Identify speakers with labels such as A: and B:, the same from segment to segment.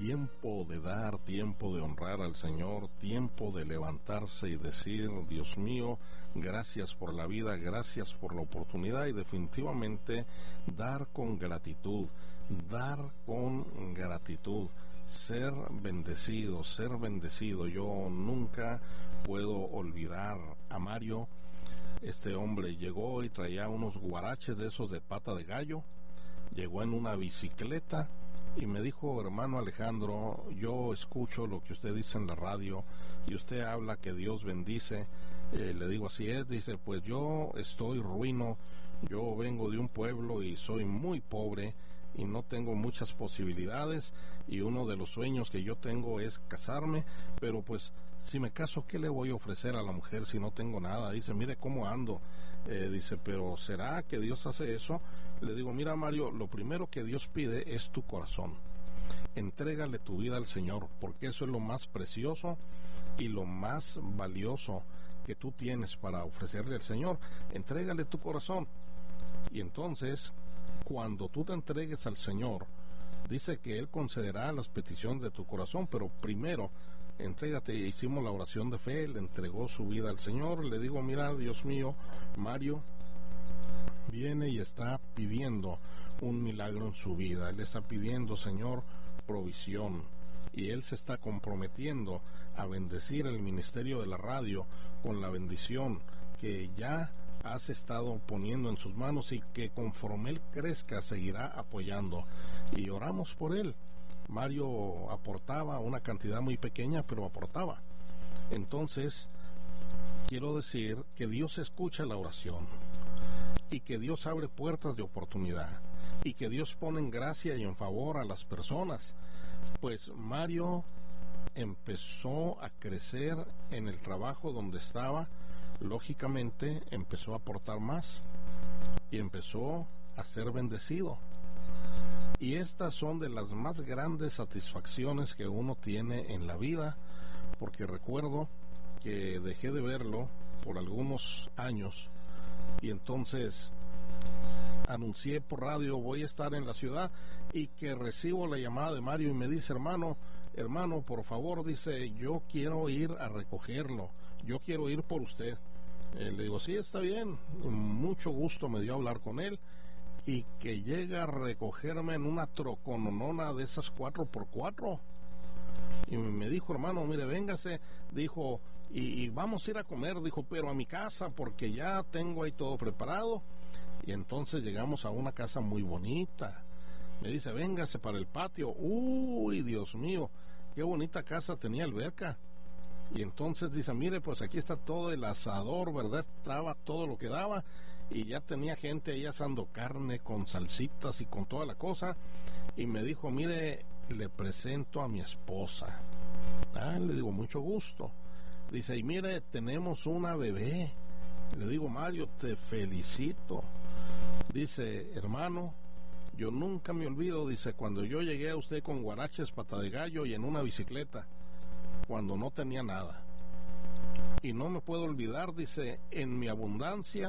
A: tiempo de dar, tiempo de honrar al Señor, tiempo de levantarse y decir: Dios mío, gracias por la vida, gracias por la oportunidad, y definitivamente dar con gratitud, ser bendecido. Yo nunca puedo olvidar a Mario. Este hombre llegó y traía unos guaraches de esos de pata de gallo, llegó en una bicicleta y me dijo: hermano Alejandro, yo escucho lo que usted dice en la radio y usted habla que Dios bendice. Le digo: así es. Dice: pues yo estoy ruino, yo vengo de un pueblo y soy muy pobre y no tengo muchas posibilidades, y uno de los sueños que yo tengo es casarme, pero pues si me caso, ¿qué le voy a ofrecer a la mujer si no tengo nada? Dice: mire cómo ando. Dice: pero ¿será que Dios hace eso? Le digo: mira, Mario, lo primero que Dios pide es tu corazón. Entrégale tu vida al Señor, porque eso es lo más precioso y lo más valioso que tú tienes para ofrecerle al Señor. Entrégale tu corazón. Y entonces, cuando tú te entregues al Señor, dice que Él concederá las peticiones de tu corazón, pero primero entrégate. Hicimos la oración de fe, le entregó su vida al Señor. Le digo: mira, Dios mío, Mario viene y está pidiendo un milagro en su vida. Él está pidiendo, Señor, provisión, y él se está comprometiendo a bendecir el ministerio de la radio con la bendición que ya has estado poniendo en sus manos, y que conforme él crezca seguirá apoyando. Y oramos por él. Mario aportaba una cantidad muy pequeña, pero aportaba. Entonces, quiero decir que Dios escucha la oración, y que Dios abre puertas de oportunidad, y que Dios pone en gracia y en favor a las personas. Pues Mario empezó a crecer en el trabajo donde estaba. Lógicamente empezó a aportar más y empezó a ser bendecido. Y estas son de las más grandes satisfacciones que uno tiene en la vida, porque recuerdo que dejé de verlo por algunos años, y entonces anuncié por radio: voy a estar en la ciudad, y que recibo la llamada de Mario y me dice: hermano, por favor, dice, yo quiero ir a recogerlo, yo quiero ir por usted. Le digo: sí, está bien. Mucho gusto me dio hablar con él, y que llega a recogerme en una trocononona de esas 4x4, y me dijo: hermano, mire, véngase, dijo, y vamos a ir a comer, dijo, pero a mi casa, porque ya tengo ahí todo preparado. Y entonces llegamos a una casa muy bonita. Me dice: véngase para el patio. Uy, Dios mío, qué bonita casa, tenía alberca. Y entonces dice: mire, pues aquí está todo el asador, ¿verdad? Estaba todo lo que daba, y ya tenía gente ahí asando carne con salsitas y con toda la cosa. Y me dijo: mire, le presento a mi esposa. Le digo: mucho gusto. Dice: y mire, tenemos una bebé. Le digo: Mario, te felicito. Dice: hermano, yo nunca me olvido, dice, cuando yo llegué a usted con guaraches, pata de gallo y en una bicicleta, cuando no tenía nada. Y no me puedo olvidar, dice, en mi abundancia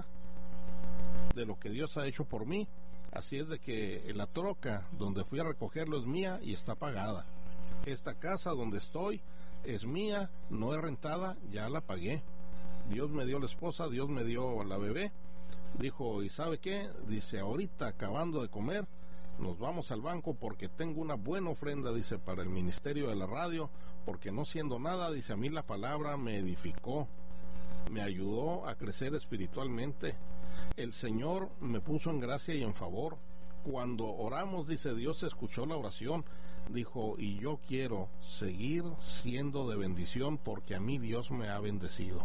A: de lo que Dios ha hecho por mí. Así es de que la troca donde fui a recogerlo es mía y está pagada. Esta casa donde estoy es mía, no es rentada, ya la pagué. Dios me dio la esposa, Dios me dio la bebé. Dijo: ¿y sabe qué? Dice: ahorita, acabando de comer, nos vamos al banco porque tengo una buena ofrenda, dice, para el ministerio de la radio, porque no siendo nada, dice, a mí la palabra me edificó, me ayudó a crecer espiritualmente. El Señor me puso en gracia y en favor. Cuando oramos, dice, Dios escuchó la oración. Dijo: y yo quiero seguir siendo de bendición, porque a mí Dios me ha bendecido.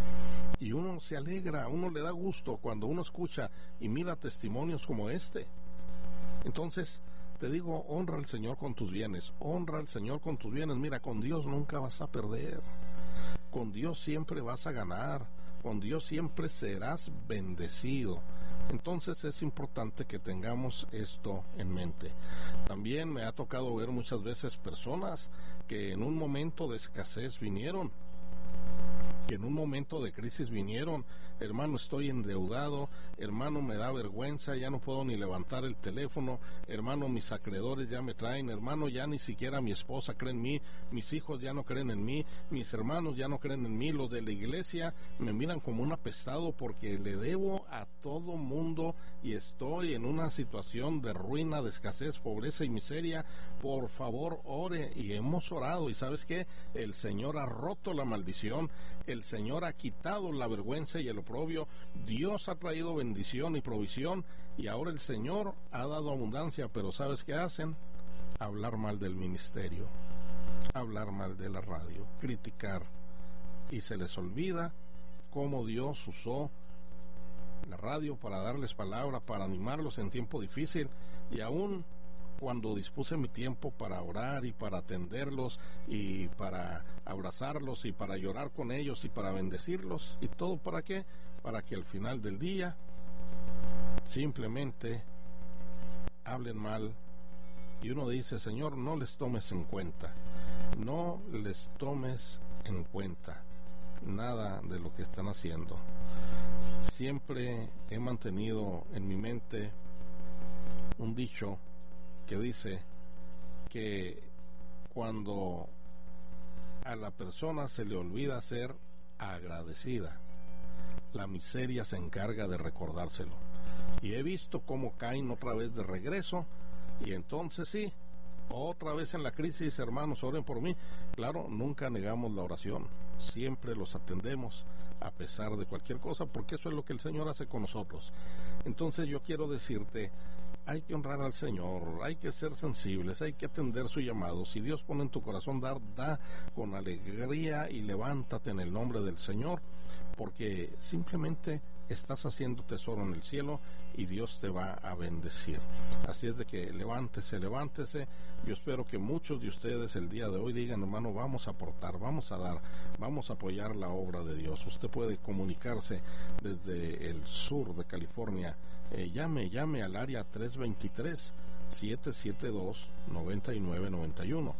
A: Y uno se alegra, uno le da gusto cuando uno escucha y mira testimonios como este. Entonces, te digo, honra al Señor con tus bienes, honra al Señor con tus bienes. Mira, con Dios nunca vas a perder, con Dios siempre vas a ganar, con Dios siempre serás bendecido. Entonces es importante que tengamos esto en mente. También me ha tocado ver muchas veces personas que en un momento de escasez vinieron, que en un momento de crisis vinieron hermano, estoy endeudado, hermano, me da vergüenza, ya no puedo ni levantar el teléfono, hermano, mis acreedores ya me traen, hermano, ya ni siquiera mi esposa cree en mí, mis hijos ya no creen en mí, mis hermanos ya no creen en mí, los de la iglesia me miran como un apestado porque le debo a todo mundo y estoy en una situación de ruina, de escasez, pobreza y miseria. Por favor, ore. Y hemos orado, y ¿sabes qué? El Señor ha roto la maldición, el Señor ha quitado la vergüenza y el oprobio, Dios ha traído bendición y provisión, y ahora el Señor ha dado abundancia. Pero ¿sabes qué hacen? Hablar mal del ministerio, hablar mal de la radio, criticar, y se les olvida cómo Dios usó la radio para darles palabra, para animarlos en tiempo difícil. Y aún cuando dispuse mi tiempo para orar y para atenderlos y para abrazarlos y para llorar con ellos y para bendecirlos, y todo ¿para qué? Para que al final del día simplemente hablen mal, y uno dice: Señor, no les tomes en cuenta, no les tomes en cuenta nada de lo que están haciendo. Siempre he mantenido en mi mente un dicho que dice que cuando a la persona se le olvida ser agradecida, la miseria se encarga de recordárselo. Y he visto cómo caen otra vez de regreso, y entonces sí, otra vez en la crisis. Hermanos, oren por mí. Claro, nunca negamos la oración, siempre los atendemos a pesar de cualquier cosa, porque eso es lo que el Señor hace con nosotros. Entonces yo quiero decirte, hay que honrar al Señor, hay que ser sensibles, hay que atender su llamado. Si Dios pone en tu corazón dar, da con alegría y levántate en el nombre del Señor, porque simplemente estás haciendo tesoro en el cielo y Dios te va a bendecir. Así es de que levántese, levántese. Yo espero que muchos de ustedes el día de hoy digan: hermano, vamos a aportar, vamos a dar, vamos a apoyar la obra de Dios. Usted puede comunicarse desde el sur de California. Llame al área 323-772-9991.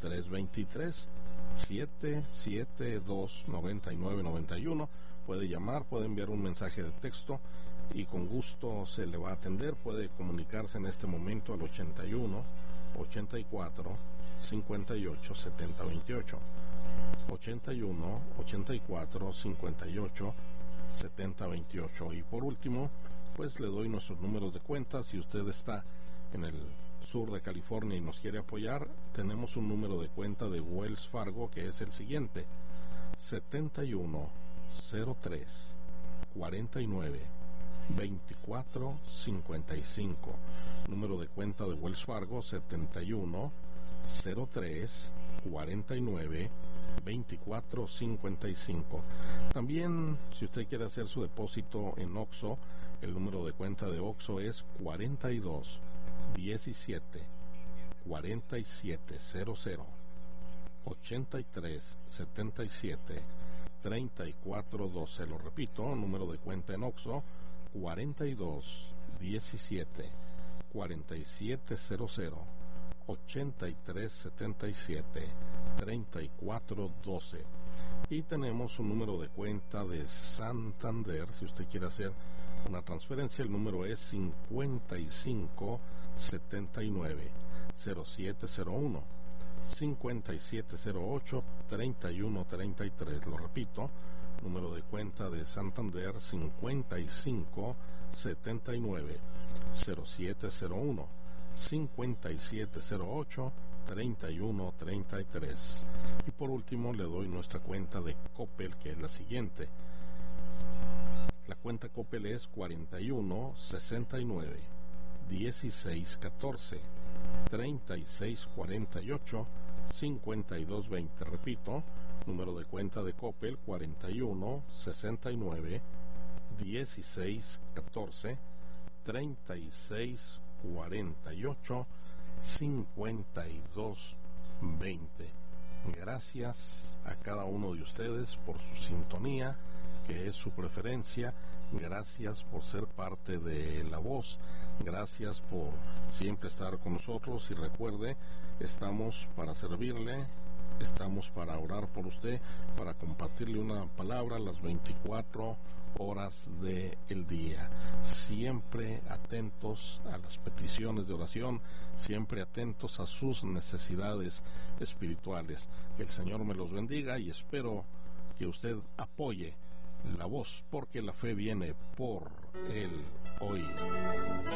A: 323-772-9991. Puede llamar, puede enviar un mensaje de texto y con gusto se le va a atender. Puede comunicarse en este momento al 81 84 58 70 28. 81 84 58 70 28. Y por último, pues le doy nuestros números de cuenta. Si usted está en el sur de California y nos quiere apoyar, tenemos un número de cuenta de Wells Fargo que es el siguiente: 7103 49 24 55. Número de cuenta de Wells Fargo: 7103 49 24 55. También, si usted quiere hacer su depósito en Oxxo, el número de cuenta de Oxxo es 42 17 47 00 83 77 34 12. Lo repito, número de cuenta en Oxxo: 42 17 47 00 83 77 34 12. Y tenemos un número de cuenta de Santander. Si usted quiere hacer una transferencia, el número es 55 79 0701 5708 3133. Lo repito, número de cuenta de Santander: 55 79 0701 5708 3133. Y por último le doy nuestra cuenta de Coppel, que es la siguiente. La cuenta Coppel es 41 69 16 14 36 48 52 20. Repito, número de cuenta de Coppel: 41 69 16 14 36 48 52 20. Gracias a cada uno de ustedes por su sintonía, que es su preferencia. Gracias por ser parte de La Voz. Gracias por siempre estar con nosotros. Y recuerde, estamos para servirle estamos para orar por usted, para compartirle una palabra las 24 horas del día. Siempre atentos a las peticiones de oración, siempre atentos a sus necesidades espirituales. Que el Señor me los bendiga y espero que usted apoye la voz, porque la fe viene por el oír.